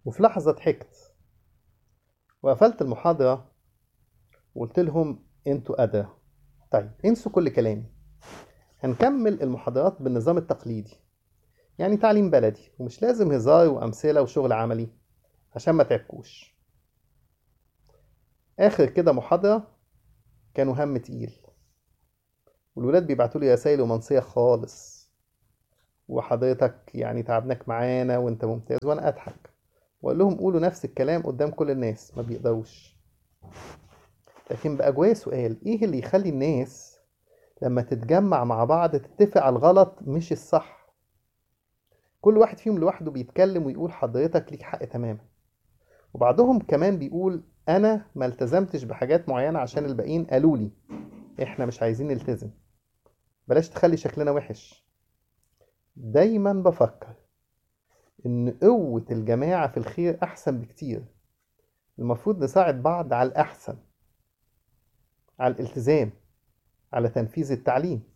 وفي لحظة ضحكت وقفلت المحاضرة وقلت لهم انتوا أدرى. طيب انسوا كل كلامي، هنكمل المحاضرات بالنظام التقليدي، يعني تعليم بلدي ومش لازم هزار وأمثلة وشغل عملي عشان ما تعبكوش. آخر كده محاضرة كانوا هم تقيل، والولاد بيبعتوا لي رسايل رومانسية خالص، وحضرتك يعني تعبناك معانا وانت ممتاز، وانا اضحك واقول لهم قولوا نفس الكلام قدام كل الناس، ما بيقدروش. لكن بقى جوايا سؤال، ايه اللي يخلي الناس لما تتجمع مع بعض تتفق على الغلط مش الصح؟ كل واحد فيهم لوحده بيتكلم ويقول حضرتك ليك حق تماما، وبعضهم كمان بيقول انا ما التزمتش بحاجات معينة عشان الباقيين قالوا لي. احنا مش عايزين نلتزم، بلاش تخلي شكلنا وحش. دايما بفكر ان قوة الجماعة في الخير احسن بكتير. المفروض نساعد بعض على الاحسن، على الالتزام، على تنفيذ التعليم.